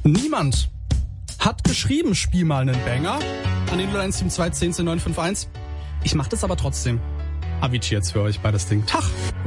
Niemand hat geschrieben, spiel mal einen Banger an den 0172 10 10 951. Ich mach das aber trotzdem. Avicii jetzt für euch bei das Ding. Tag!